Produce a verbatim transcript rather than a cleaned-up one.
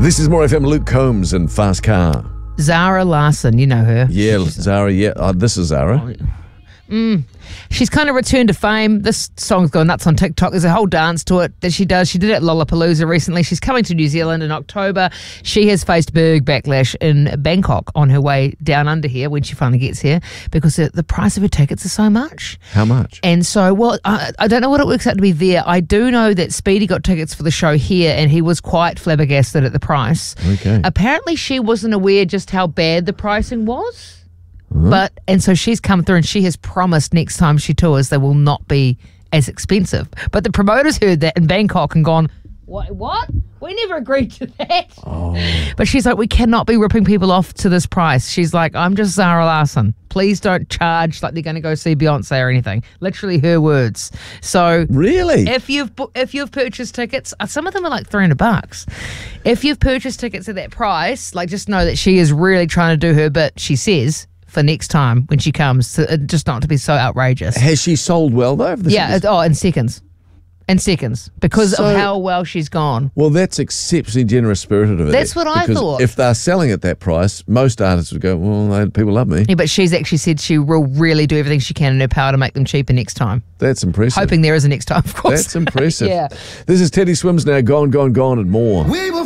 This is More F M. Luke Combs and Fast Car. Zara Larsson, you know her. Yeah, She's- Zara. Yeah, oh, this is Zara. Mm. She's kind of returned to fame. This song's going nuts on TikTok. There's a whole dance to it that she does. She did it at Lollapalooza recently. She's coming to New Zealand in October. She has faced big backlash in Bangkok on her way down under here when she finally gets here because the, the price of her tickets is so much. How much? And so, well, I, I don't know what it works out to be there. I do know that Speedy got tickets for the show here and he was quite flabbergasted at the price. Okay. Apparently she wasn't aware just how bad the pricing was. Huh? But and so she's come through and she has promised next time she tours they will not be as expensive. But the promoters heard that in Bangkok and gone, what? What? We never agreed to that. Oh. But she's like, we cannot be ripping people off to this price. She's like, I'm just Zara Larsson. Please don't charge like they're going to go see Beyonce or anything. Literally her words. So really, if you've bu- if you've purchased tickets, uh, some of them are like three hundred bucks. If you've purchased tickets at that price, like just know that she is really trying to do her bit. She says. For next time when she comes, to, uh, just not to be so outrageous. Has she sold well though? Yeah, it, oh, in seconds. In seconds. Because So- of how well she's gone. Well, that's exceptionally generous spirited of it. That's what I because thought. If they're selling at that price, most artists would go, well, they, people love me. Yeah, but she's actually said she will really do everything she can in her power to make them cheaper next time. That's impressive. Hoping there is a next time, of course. That's impressive. Yeah. This is Teddy Swims now, Gone, Gone, Gone and More. We will